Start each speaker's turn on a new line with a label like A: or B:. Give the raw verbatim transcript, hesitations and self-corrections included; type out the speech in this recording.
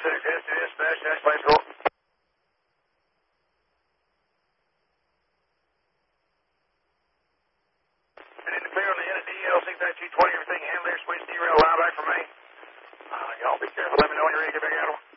A: six, S two dispatch, dash place go. And in the clear on the end of D L six nine two twenty, everything handler, switch derail, line back for me. Uh, y'all be careful, let me know when you're ready to get back out of them.